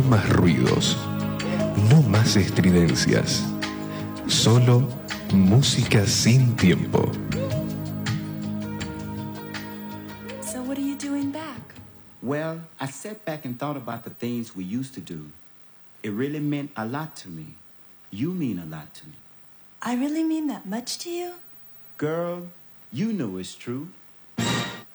más ruidos, no más estridencias, solo música sin tiempo. So what are you doing back? Well, I sat back and thought about the things we used to do. It really meant a lot to me. You mean a lot to me. I really mean that much to you? Girl, you know it's true.